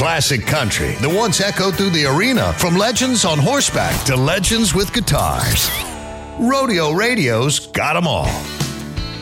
classic country that once echoed through the arena, from legends on horseback to legends with guitars. Rodeo Radio's got 'em all.